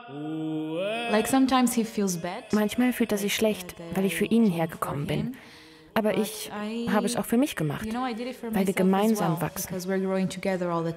Manchmal fühlt er sich schlecht, weil ich für ihn hergekommen bin. Aber ich habe es auch für mich gemacht, weil wir gemeinsam wachsen.